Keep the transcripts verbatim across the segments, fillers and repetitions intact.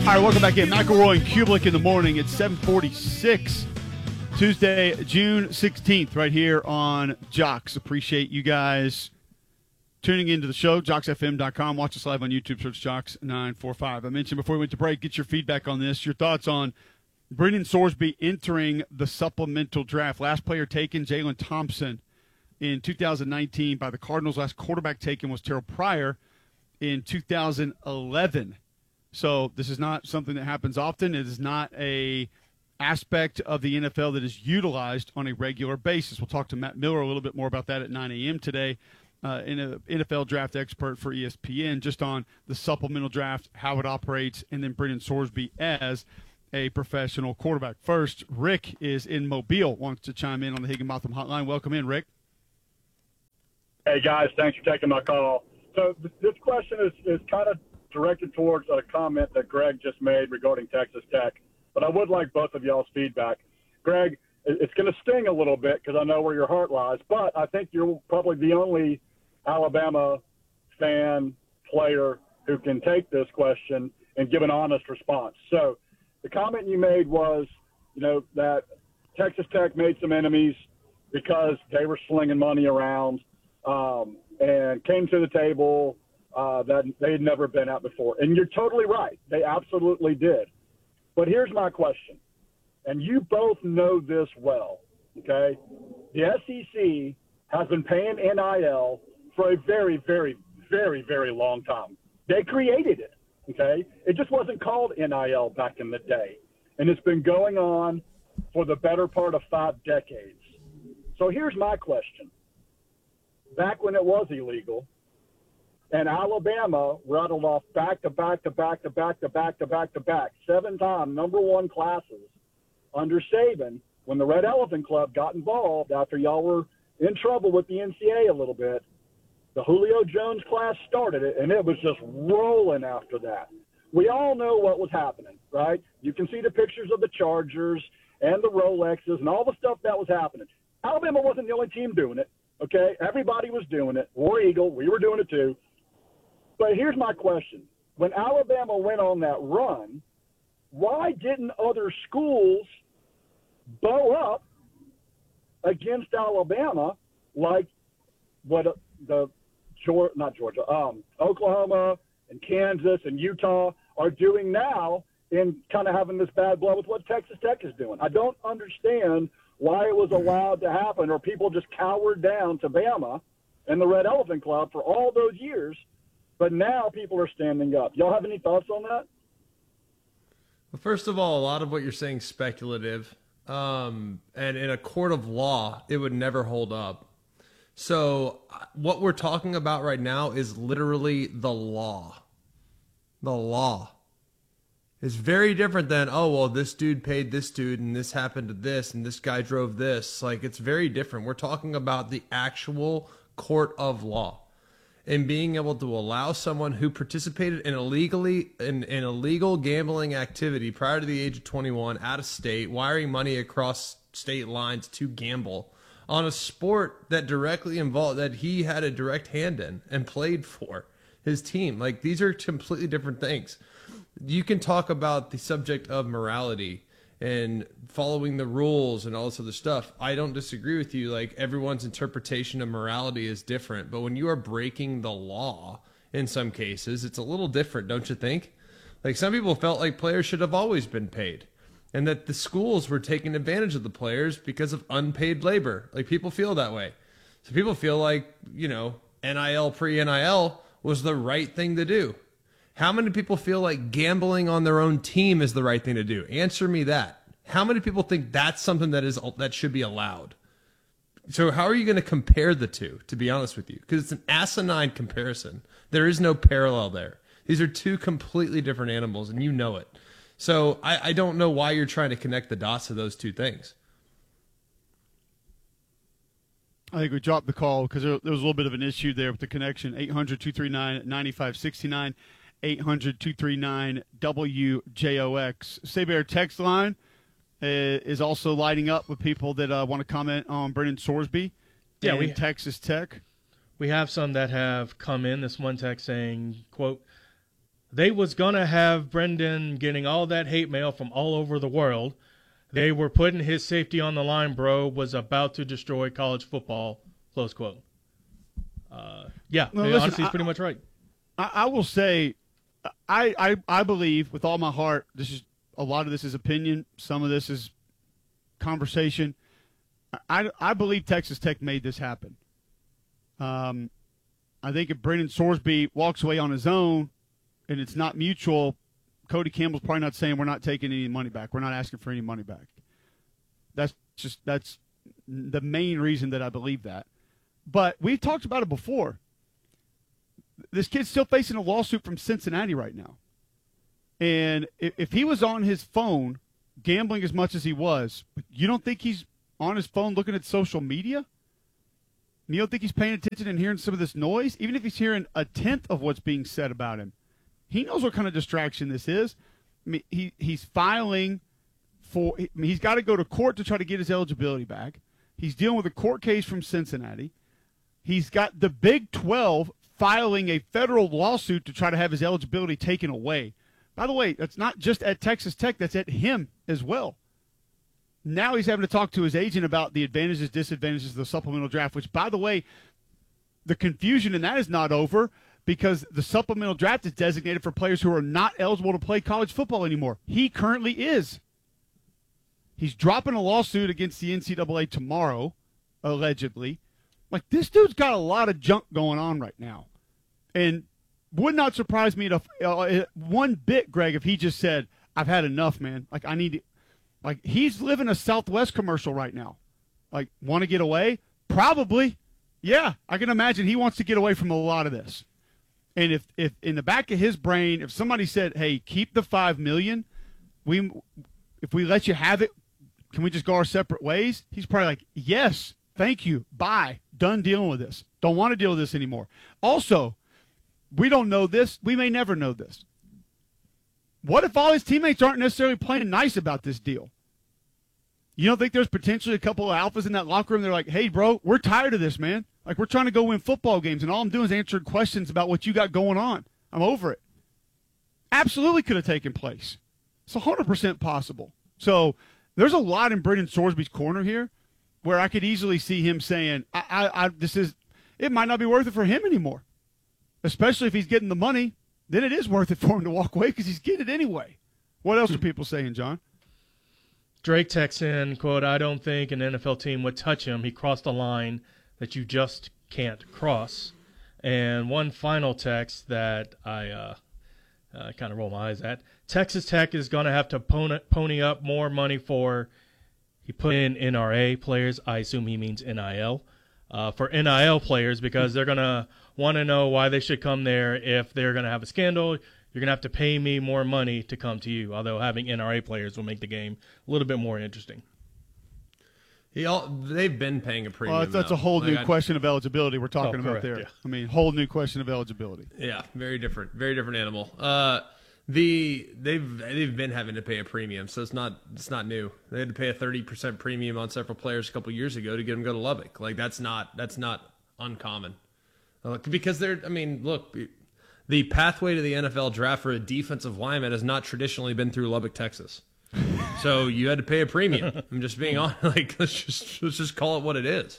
All right, welcome back in. McElroy and Kublik in the morning. It's seven forty-six, Tuesday, June sixteenth, right here on Jocks. Appreciate you guys tuning into the show, jocks f m dot com. Watch us live on YouTube. Search Jocks nine four five. I mentioned before we went to break, get your feedback on this, your thoughts on Brendan Sorsby entering the supplemental draft. Last player taken, Jalen Thompson, in two thousand nineteen by the Cardinals. Last quarterback taken was Terrell Pryor in two thousand eleven. So this is not something that happens often. It is not a aspect of the N F L that is utilized on a regular basis. We'll talk to Matt Miller a little bit more about that at nine a.m. today, uh, in a N F L draft expert for E S P N, just on the supplemental draft, how it operates, and then Brendan Sorsby as a professional quarterback. First, Rick is in Mobile, wants to chime in on the Higginbotham hotline. Welcome in, Rick. Hey, guys. Thanks for taking my call. So th- this question is, is kind of directed towards a comment that Greg just made regarding Texas Tech, but I would like both of y'all's feedback. Greg, it's going to sting a little bit because I know where your heart lies, but I think you're probably the only Alabama fan player who can take this question and give an honest response. So the comment you made was, you know, that Texas Tech made some enemies because they were slinging money around um, and came to the table Uh, that they had never been at before. And you're totally right. They absolutely did. But here's my question, and you both know this well, okay? The S E C has been paying N I L for a very, very, very, very long time. They created it, okay? It just wasn't called N I L back in the day. And it's been going on for the better part of five decades. So here's my question. Back when it was illegal, and Alabama rattled off back to back to back to back to back to back to back, seven-time number one classes under Saban, when the Red Elephant Club got involved after y'all were in trouble with the N C A A a little bit. The Julio Jones class started it, and it was just rolling after that. We all know what was happening, right? You can see the pictures of the Chargers and the Rolexes and all the stuff that was happening. Alabama wasn't the only team doing it, okay? Everybody was doing it. War Eagle, we were doing it too. But here's my question. When Alabama went on that run, why didn't other schools bow up against Alabama like what the – not Georgia, um, Oklahoma and Kansas and Utah are doing now in kind of having this bad blood with what Texas Tech is doing? I don't understand why it was allowed to happen, or people just cowered down to Bama and the Red Elephant Club for all those years. But now people are standing up. Y'all have any thoughts on that? Well, first of all, a lot of what you're saying is speculative. Um, and in a court of law, it would never hold up. So what we're talking about right now is literally the law. The law. It's very different than, oh, well, this dude paid this dude and this happened to this and this guy drove this. Like, it's very different. We're talking about the actual court of law. And being able to allow someone who participated in illegally in an illegal gambling activity prior to the age of twenty-one, out of state, wiring money across state lines to gamble on a sport that directly involved, that he had a direct hand in and played for his team. Like, these are completely different things. You can talk about the subject of morality and following the rules and all this other stuff. I don't disagree with you. Like, everyone's interpretation of morality is different. But when you are breaking the law, in some cases, it's a little different, don't you think? Like, some people felt like players should have always been paid, and that the schools were taking advantage of the players because of unpaid labor. Like, people feel that way. So people feel like, you know, N I L, pre-N I L was the right thing to do. How many people feel like gambling on their own team is the right thing to do? Answer me that. How many people think that's something that is that should be allowed? So how are you going to compare the two, to be honest with you? Because it's an asinine comparison. There is no parallel there. These are two completely different animals, and you know it. So I, I don't know why you're trying to connect the dots of those two things. I think we dropped the call because there, there was a little bit of an issue there with the connection. eight hundred, two three nine, nine five six nine. eight hundred, two three nine, W J O X. Saber text line uh, is also lighting up with people that uh, want to comment on Brendan Sorsby yeah, and we, Texas Tech. We have some that have come in. This one text saying, quote, they was going to have Brendan getting all that hate mail from all over the world. They were putting his safety on the line, bro, was about to destroy college football, close quote. Uh, yeah, No, they, listen, honestly, he's I- pretty much right. I, I will say, I, I I believe with all my heart. This is a lot of this is opinion. Some of this is conversation. I, I believe Texas Tech made this happen. Um, I think if Brendan Sorsby walks away on his own, and it's not mutual, Cody Campbell's probably not saying we're not taking any money back. We're not asking for any money back. That's just that's the main reason that I believe that. But we've talked about it before. This kid's still facing a lawsuit from Cincinnati right now. And if, if he was on his phone gambling as much as he was, you don't think he's on his phone looking at social media? You don't think he's paying attention and hearing some of this noise? Even if he's hearing a tenth of what's being said about him, he knows what kind of distraction this is. I mean, he, he's filing for I mean, – he's got to go to court to try to get his eligibility back. He's dealing with a court case from Cincinnati. He's got the Big twelve filing a federal lawsuit to try to have his eligibility taken away. By the way, that's not just at Texas Tech. That's at him as well. Now he's having to talk to his agent about the advantages, disadvantages of the supplemental draft, which, by the way, the confusion in that is not over because the supplemental draft is designated for players who are not eligible to play college football anymore. He currently is. He's dropping a lawsuit against the N C double A tomorrow, allegedly. Like, this dude's got a lot of junk going on right now. And would not surprise me enough, uh, one bit, Greg, if he just said, I've had enough, man. Like, I need to. Like, he's living a Southwest commercial right now. Like, want to get away? Probably. Yeah, I can imagine he wants to get away from a lot of this. And if, if in the back of his brain, if somebody said, hey, keep the five million dollars, we, if we let you have it, can we just go our separate ways? He's probably like, yes, thank you, bye, done dealing with this. Don't want to deal with this anymore. Also, we don't know this. We may never know this. What if all his teammates aren't necessarily playing nice about this deal? You don't think there's potentially a couple of alphas in that locker room? They're like, hey, bro, we're tired of this, man. Like, we're trying to go win football games, and all I'm doing is answering questions about what you got going on. I'm over it. Absolutely could have taken place. It's one hundred percent possible. So there's a lot in Brendan Sorsby's corner here where I could easily see him saying, I, I, I, this is, it might not be worth it for him anymore, especially if he's getting the money. Then it is worth it for him to walk away because he's getting it anyway. What else are people saying, John? Drake texts in, quote, I don't think an N F L team would touch him. He crossed a line that you just can't cross. And one final text that I uh, uh, kind of roll my eyes at. Texas Tech is going to have to pony, pony up more money for, he put in N R A players. I assume he means N I L. Uh, for N I L players because they're going to want to know why they should come there. If they're going to have a scandal, you're going to have to pay me more money to come to you, although having N R A players will make the game a little bit more interesting. He all, they've been paying a premium. Well, that's, that's now. a whole Like new I, question of eligibility we're talking Oh, about correct, there. yeah. I mean, whole new question of eligibility. Yeah, very different, very different animal. Uh, the they've they've been having to pay a premium, so it's not it's not new. They had to pay a thirty percent premium on several players a couple years ago to get them to go to Lubbock. Like that's not that's not uncommon, uh, because they're. I mean, look, the pathway to the N F L draft for a defensive lineman has not traditionally been through Lubbock, Texas. So you had to pay a premium. I'm just being honest. Like let's just let's just call it what it is.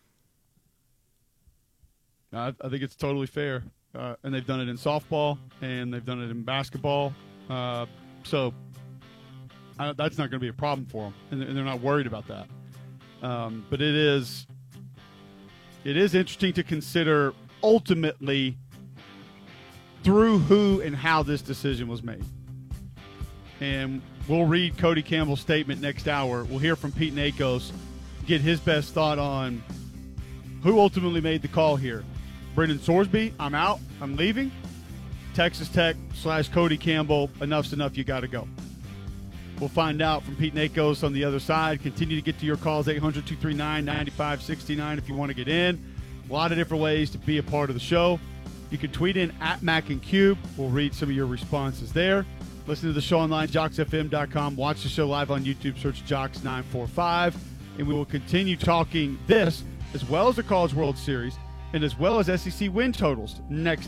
I, I think it's totally fair. Uh, and they've done it in softball, and they've done it in basketball. Uh, so I, that's not going to be a problem for them, and, and they're not worried about that. Um, but it is, it is interesting to consider ultimately through who and how this decision was made. And we'll read Cody Campbell's statement next hour. We'll hear from Pete Nakos, get his best thought on who ultimately made the call here. Brendan Sorsby, I'm out. I'm leaving. Texas Tech slash Cody Campbell, enough's enough. You got to go. We'll find out from Pete Nakos on the other side. Continue to get to your calls, eight hundred, two three nine, nine five six nine if you want to get in. A lot of different ways to be a part of the show. You can tweet in at Mac and Cube. We'll read some of your responses there. Listen to the show online, jocks f m dot com. Watch the show live on YouTube. Search Jocks nine four five. And we will continue talking this as well as the College World Series and as well as S E C win totals next hour.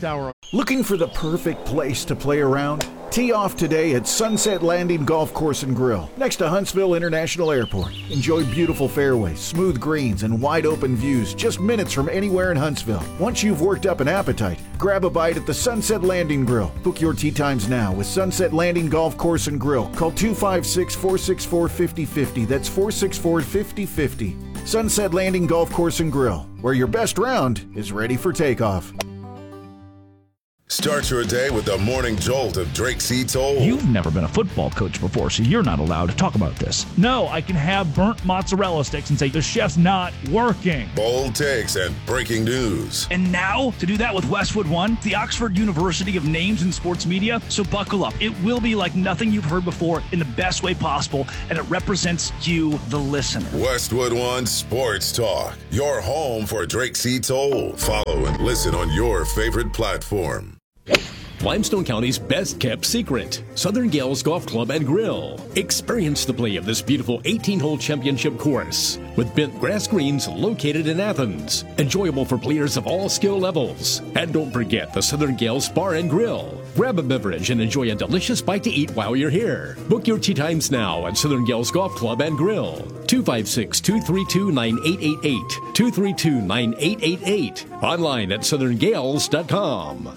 Looking for the perfect place to play around? Tee off today at Sunset Landing Golf Course and Grill, next to Huntsville International Airport. Enjoy beautiful fairways, smooth greens, and wide open views just minutes from anywhere in Huntsville. Once you've worked up an appetite, grab a bite at the Sunset Landing Grill. Book your tee times now with Sunset Landing Golf Course and Grill. Call two five six, four six four, five oh five oh. That's four six four, five oh five oh. Sunset Landing Golf Course and Grill, where your best round is ready for takeoff. Start your day with the morning jolt of Drake C. Toll. You've never been a football coach before, so you're not allowed to talk about this. No, I can have burnt mozzarella sticks and say the chef's not working. Bold takes and breaking news. And now, to do that with Westwood One, the Oxford University of Names in Sports Media. So buckle up. It will be like nothing you've heard before in the best way possible, and it represents you, the listener. Westwood One Sports Talk, your home for Drake C. Toll. Follow and listen on your favorite platform. Limestone County's best-kept secret, Southern Gales Golf Club and Grill. Experience the play of this beautiful eighteen-hole championship course with bent grass greens located in Athens. Enjoyable for players of all skill levels. And don't forget the Southern Gales Bar and Grill. Grab a beverage and enjoy a delicious bite to eat while you're here. Book your tee times now at Southern Gales Golf Club and Grill. two five six, two three two, nine eight eight eight. two three two, nine eight eight eight. Online at southern gales dot com.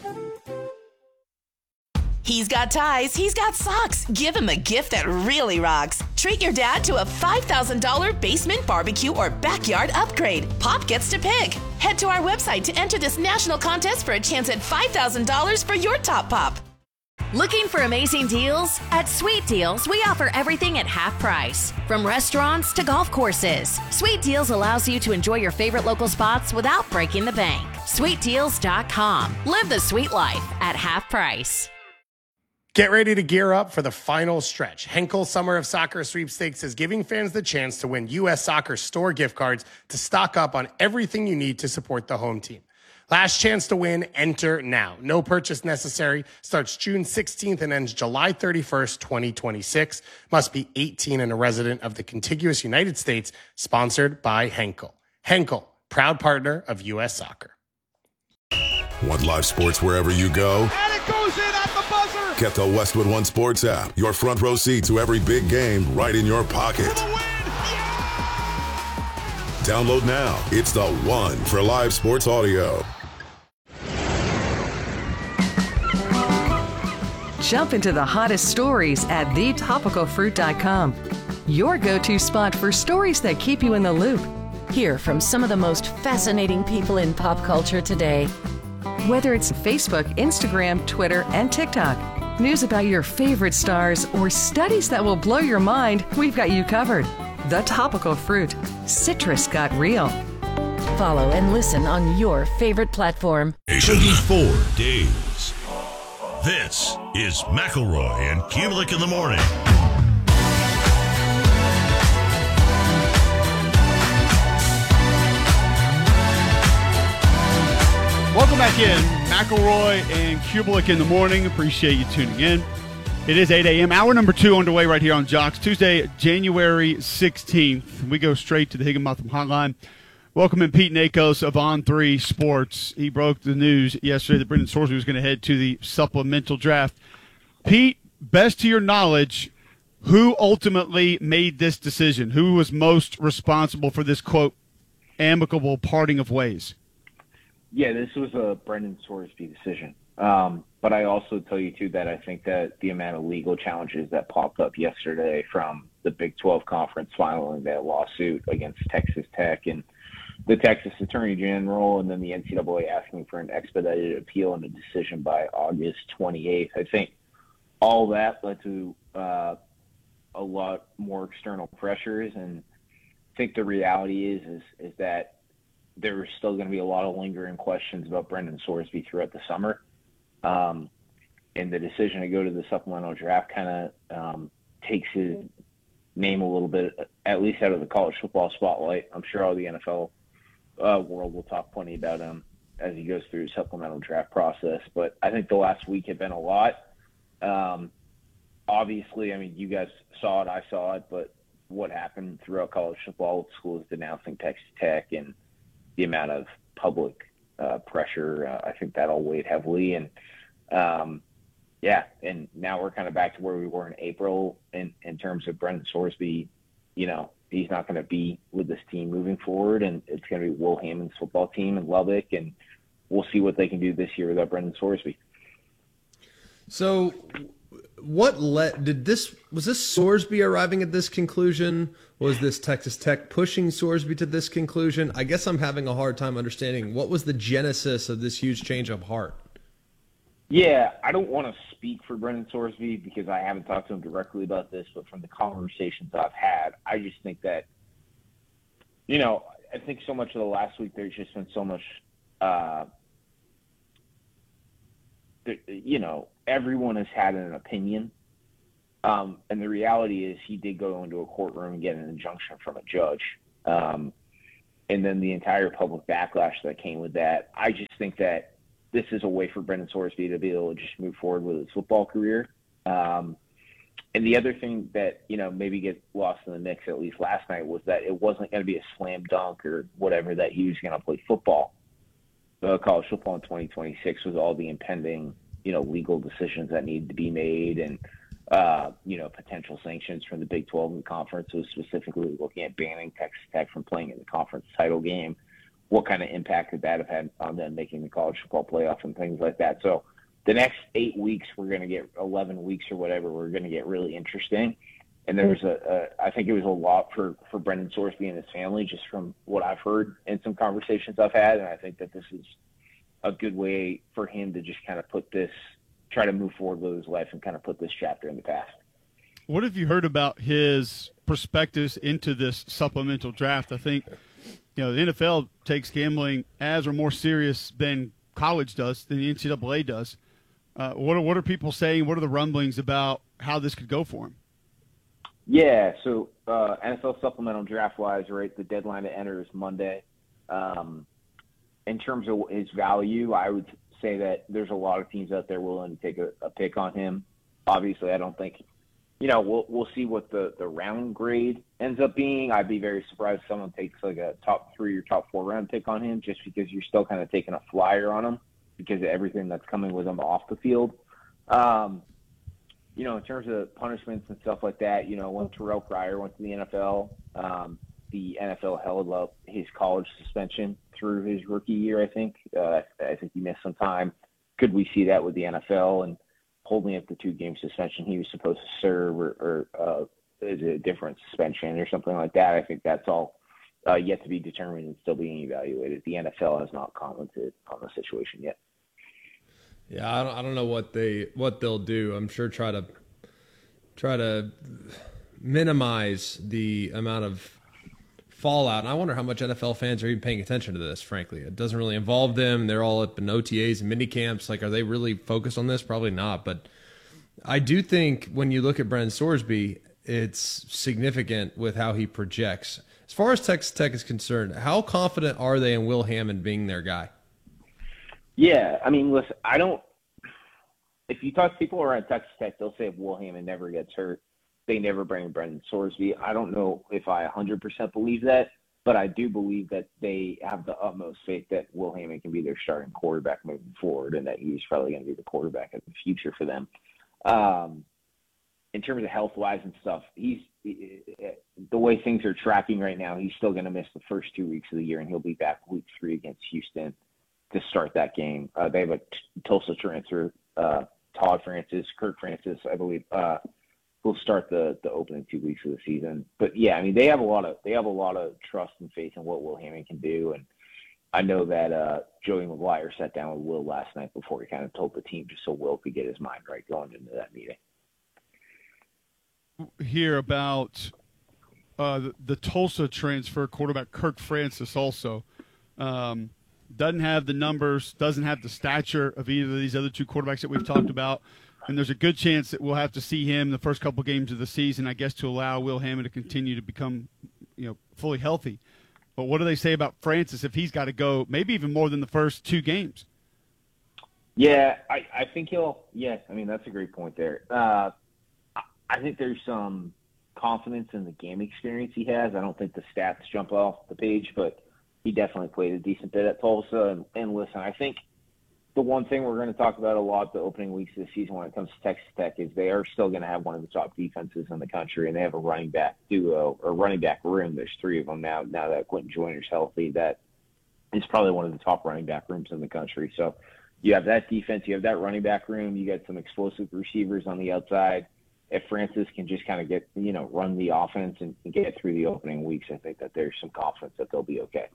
He's got ties, he's got socks. Give him a gift that really rocks. Treat your dad to a five thousand dollars basement, barbecue, or backyard upgrade. Pop gets to pick. Head to our website to enter this national contest for a chance at five thousand dollars for your top pop. Looking for amazing deals? At Sweet Deals, we offer everything at half price. From restaurants to golf courses, Sweet Deals allows you to enjoy your favorite local spots without breaking the bank. sweet deals dot com. Live the sweet life at half price. Get ready to gear up for the final stretch. Henkel Summer of Soccer Sweepstakes is giving fans the chance to win U S Soccer store gift cards to stock up on everything you need to support the home team. Last chance to win, enter now. No purchase necessary. Starts June sixteenth and ends July thirty-first, twenty twenty-six. Must be eighteen and a resident of the contiguous United States. Sponsored by Henkel. Henkel, proud partner of U S Soccer. Want live sports wherever you go? And it goes in at the buzzer! Get the Westwood One Sports app. Your front row seat to every big game right in your pocket. For the win! Yeah! Download now. It's the one for live sports audio. Jump into the hottest stories at the topical fruit dot com. Your go-to spot for stories that keep you in the loop. Hear from some of the most fascinating people in pop culture today. Whether it's Facebook, Instagram, Twitter, and TikTok, news about your favorite stars, or studies that will blow your mind, we've got you covered. The Topical Fruit. Citrus got real. Follow and listen on your favorite platform. eighty-four days. This is McElroy and Kubelik in the morning. Welcome back in. McElroy and Kubelik in the morning. Appreciate you tuning in. It is eight a.m. Hour number two underway right here on Jocks. Tuesday, January sixteenth. We go straight to the Higginbotham Hotline. Welcome in Pete Nakos of On three Sports. He broke the news yesterday that Brendan Sorsby was going to head to the supplemental draft. Pete, best to your knowledge, who ultimately made this decision? Who was most responsible for this, quote, amicable parting of ways? Yeah, this was a Brendan Sorsby decision. Um, but I also tell you, too, that I think that the amount of legal challenges that popped up yesterday from the Big twelve Conference following that lawsuit against Texas Tech and the Texas Attorney General, and then the N C double A asking for an expedited appeal and a decision by August twenty-eighth. I think all that led to uh, a lot more external pressures, and I think the reality is is, is that there are still going to be a lot of lingering questions about Brendan Sorsby throughout the summer. Um, and the decision to go to the supplemental draft kind of um, takes his name a little bit, at least out of the college football spotlight. I'm sure all the N F L uh, world will talk plenty about him as he goes through his supplemental draft process. But I think the last week had been a lot. Um, obviously, I mean, you guys saw it, I saw it, but what happened throughout college football with schools denouncing Texas Tech and the amount of public uh, pressure. Uh, I think that'll weigh heavily. And, um, yeah, and now we're kind of back to where we were in April in, in terms of Brendan Sorsby. You know, he's not going to be with this team moving forward, and it's going to be Will Hammond's football team in Lubbock, and we'll see what they can do this year without Brendan Sorsby. So what led did this was this Sorsby arriving at this conclusion? Was this Texas Tech pushing Sorsby to this conclusion? I guess I'm having a hard time understanding what was the genesis of this huge change of heart. Yeah, I don't want to speak for Brendan Sorsby because I haven't talked to him directly about this, but from the conversations I've had, I just think that, you know, I think so much of the last week there's just been so much, uh, you know, everyone has had an opinion. Um, and the reality is he did go into a courtroom and get an injunction from a judge. Um, and then the entire public backlash that came with that. I just think that this is a way for Brendan Sorsby to be able to just move forward with his football career. Um, and the other thing that, you know, maybe gets lost in the mix, at least last night, was that it wasn't going to be a slam dunk or whatever that he was going to play football. Uh, college football in twenty twenty-six was all the impending, you know, legal decisions that needed to be made and, uh, you know, potential sanctions from the Big twelve and the conference was specifically looking at banning Texas Tech from playing in the conference title game. What kind of impact could that have had on them making the college football playoff and things like that. So the next eight weeks, we're going to get eleven weeks or whatever, we're going to get really interesting. And there's a, a, I think it was a lot for, for Brendan Sorsby and his family, just from what I've heard in some conversations I've had. And I think that this is a good way for him to just kind of put this, try to move forward with his life and kind of put this chapter in the past. What have you heard about his perspectives into this supplemental draft? I think, you know, the N F L takes gambling as or more serious than college does, than the N C double A does. Uh, what are what are people saying? What are the rumblings about how this could go for him? Yeah, so uh, N F L supplemental draft-wise, right, the deadline to enter is Monday. Um, in terms of his value, I would say that there's a lot of teams out there willing to take a, a pick on him. Obviously, I don't think – you know, we'll we'll see what the, the round grade ends up being. I'd be very surprised if someone takes like a top three or top four round pick on him, just because you're still kind of taking a flyer on him because of everything that's coming with him off the field. Um, you know, in terms of punishments and stuff like that, you know, when Terrell Pryor went to the N F L, um, the N F L held up his college suspension through his rookie year, I think. Uh, I think he missed some time. Could we see that with the N F L? And holding up the two-game suspension he was supposed to serve, or, or uh, is it a different suspension or something like that? I think that's all uh, yet to be determined and still being evaluated. The N F L has not commented on the situation yet. Yeah, I don't, I don't know what they what they'll do. I'm sure try to try to minimize the amount of fallout. And I wonder how much N F L fans are even paying attention to this, frankly. It doesn't really involve them. They're all up in O T As and mini camps. Like, are they really focused on this? Probably not. But I do think when you look at Brendan Sorsby, it's significant with how he projects. As far as Texas Tech is concerned, how confident are they in Will Hammond being their guy? Yeah, I mean, listen, I don't – if you talk to people around Texas Tech, they'll say if Will Hammond never gets hurt, they never bring Brendan Sorsby. I don't know if I one hundred percent believe that, but I do believe that they have the utmost faith that Will Hammond can be their starting quarterback moving forward and that he's probably going to be the quarterback of the future for them. Um, in terms of health-wise and stuff, he's the way things are tracking right now, he's still going to miss the first two weeks of the year, and he'll be back week three against Houston to start that game. Uh, they have a Tulsa transfer, uh, Todd Francis, Kirk Francis, I believe, uh, will start the, the opening two weeks of the season. But yeah, I mean, they have a lot of they have a lot of trust and faith in what Will Hammond can do, and I know that uh, Joey McGuire sat down with Will last night before he kind of told the team just so Will could get his mind right going into that meeting. Hear about uh, the, the Tulsa transfer quarterback Kirk Francis also. Um, doesn't have the numbers, doesn't have the stature of either of these other two quarterbacks that we've talked about. And there's a good chance that we'll have to see him the first couple games of the season, I guess, to allow Will Hammond to continue to become, you know, fully healthy. But what do they say about Francis if he's got to go maybe even more than the first two games? Yeah, I, I think he'll – yeah, I mean, that's a great point there. Uh, I think there's some confidence in the game experience he has. I don't think the stats jump off the page, but he definitely played a decent bit at Tulsa. And, and listen, I think the one thing we're going to talk about a lot the opening weeks of the season when it comes to Texas Tech is they are still going to have one of the top defenses in the country, and they have a running back duo or running back room. There's three of them now. Now that Quentin Joyner's healthy, that is probably one of the top running back rooms in the country. So you have that defense, you have that running back room, you got some explosive receivers on the outside. If Francis can just kind of get, you know, run the offense and, and get through the opening weeks, I think that there's some confidence that they'll be okay.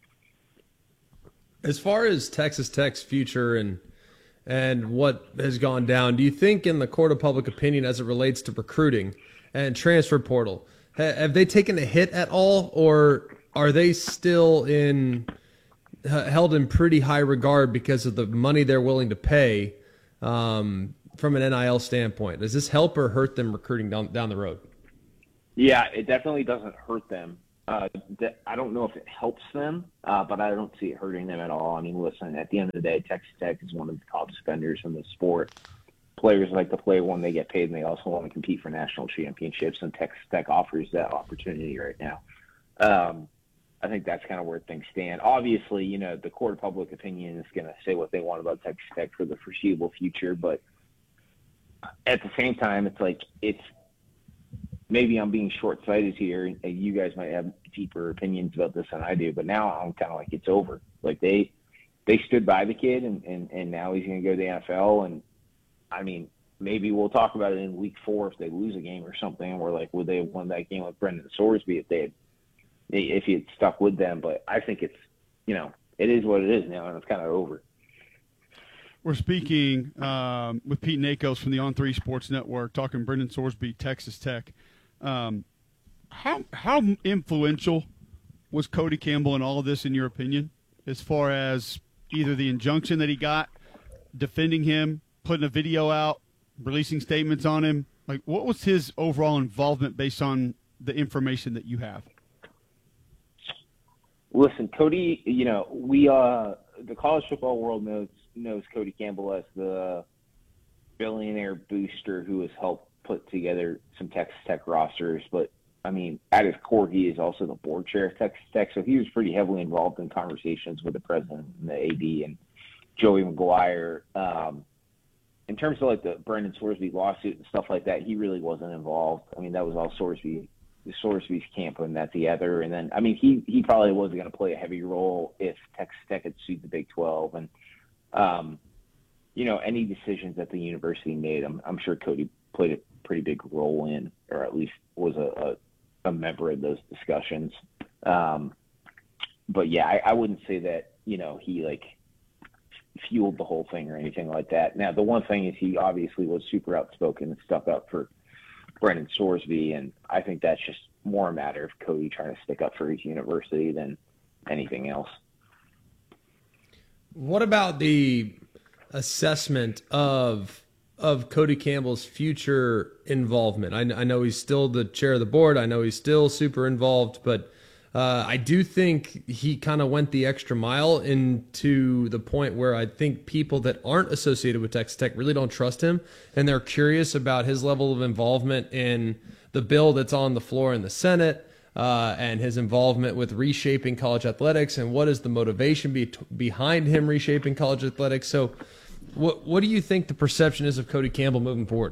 As far as Texas Tech's future and and what has gone down, do you think in the court of public opinion as it relates to recruiting and transfer portal, ha- have they taken a hit at all, or are they still in held in pretty high regard because of the money they're willing to pay um, from an N I L standpoint? Does this help or hurt them recruiting down down the road? Yeah, it definitely doesn't hurt them. Uh, I don't know if it helps them, uh, but I don't see it hurting them at all. I mean, listen, at the end of the day, Texas Tech is one of the top spenders in the sport. Players like to play when they get paid, and they also want to compete for national championships, and Texas Tech offers that opportunity right now. Um, I think that's kind of where things stand. Obviously, you know, the court of public opinion is going to say what they want about Texas Tech for the foreseeable future, but at the same time, it's like it's maybe I'm being short-sighted here, and you guys might have deeper opinions about this than I do, but now I'm kind of like it's over. Like they they stood by the kid, and, and, and now he's going to go to the N F L, and I mean, maybe we'll talk about it in week four if they lose a game or something, and we're like, would they have won that game with Brendan Sorsby if they had if he had stuck with them? But I think it's, you know, it is what it is now, and it's kind of over. We're speaking um, with Pete Nakos from the On three Sports Network, talking Brendan Sorsby, Texas Tech. Um, how how influential was Cody Campbell in all of this, in your opinion, as far as either the injunction that he got, defending him, putting a video out, releasing statements on him? Like, what was his overall involvement based on the information that you have? Listen, Cody, you know, we uh, the college football world knows knows Cody Campbell as the billionaire booster who has helped put together some Texas Tech rosters. But, I mean, at his core, he is also the board chair of Texas Tech, so he was pretty heavily involved in conversations with the president and the A D and Joey McGuire. Um, in terms of, like, the Brendan Sorsby lawsuit and stuff like that, he really wasn't involved. I mean, that was all Sorsby Sorsby's camp putting that together. And then, I mean, he, he probably wasn't going to play a heavy role if Texas Tech had sued the Big twelve. And, um, you know, any decisions that the university made, I'm, I'm sure Cody played a pretty big role in, or at least was a, a, a member of those discussions. Um, but, yeah, I, I wouldn't say that, you know, he, like, fueled the whole thing or anything like that. Now, the one thing is he obviously was super outspoken and stuck up for Brendan Sorsby, and I think that's just more a matter of Cody trying to stick up for his university than anything else. What about the assessment of of Cody Campbell's future involvement? I, I know he's still the chair of the board. I know he's still super involved, but uh, I do think he kind of went the extra mile into the point where I think people that aren't associated with Texas Tech really don't trust him, and they're curious about his level of involvement in the bill that's on the floor in the Senate, uh, and his involvement with reshaping college athletics, and what is the motivation be- behind him reshaping college athletics. So what what do you think the perception is of Cody Campbell moving forward?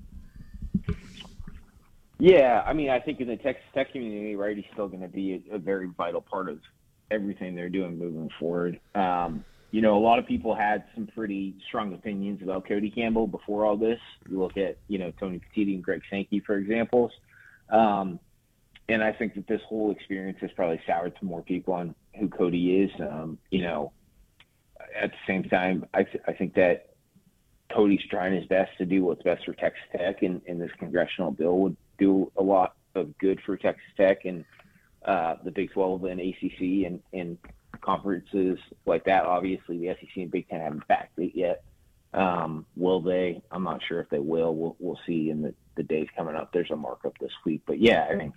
Yeah, I mean, I think in the Texas Tech community, right, he's still going to be a, a very vital part of everything they're doing moving forward. Um, you know, a lot of people had some pretty strong opinions about Cody Campbell before all this. You look at, you know, Tony Petitti and Greg Sankey, for examples. Um, and I think that this whole experience has probably soured some more people on who Cody is. Um, you know, at the same time, I, th- I think that Cody's trying his best to do what's best for Texas Tech, and, and this congressional bill would do a lot of good for Texas Tech and uh, the Big twelve and A C C and, and conferences like that. Obviously, the S E C and Big Ten haven't backed it yet. Um, will they? I'm not sure if they will. We'll, we'll see in the, the days coming up. There's a markup this week. But, yeah, I mean,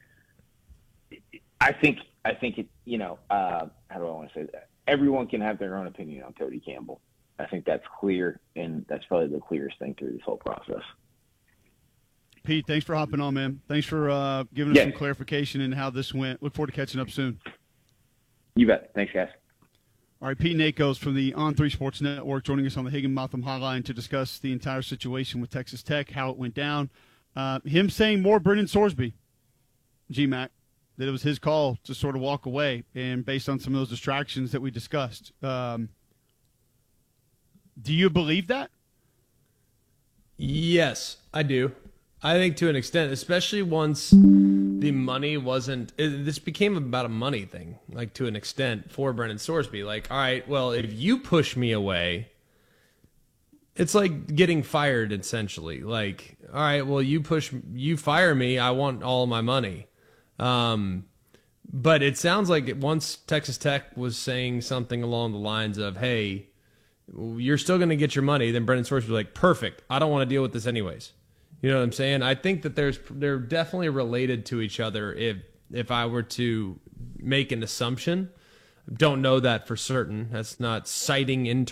I think, I think it, you know, uh, how do I want to say that? Everyone can have their own opinion on Cody Campbell. I think that's clear, and that's probably the clearest thing through this whole process. Pete, thanks for hopping on, man. Thanks for uh, giving us yeah. some clarification in how this went. Look forward to catching up soon. You bet. Thanks, guys. All right, Pete Nakos from the On three Sports Network joining us on the Higginbotham Hotline to discuss the entire situation with Texas Tech, how it went down. Uh, him saying more Brendan Sorsby, G-Mac, that it was his call to sort of walk away, and based on some of those distractions that we discussed. Um, do you believe that? Yes, I do. I think to an extent, especially once the money wasn't it, this became about a money thing, like to an extent for Brendan Sorsby. Like, all right, well, if you push me away, it's like getting fired essentially. Like, all right, well, you push, you fire me, I want all of my money. Um, but it sounds like it, once Texas Tech was saying something along the lines of, hey, you're still going to get your money, then Brendan Sorsby was like, perfect, I don't want to deal with this anyways. You know what I'm saying? I think that there's they're definitely related to each other if if I were to make an assumption. Don't know that for certain. That's not citing internal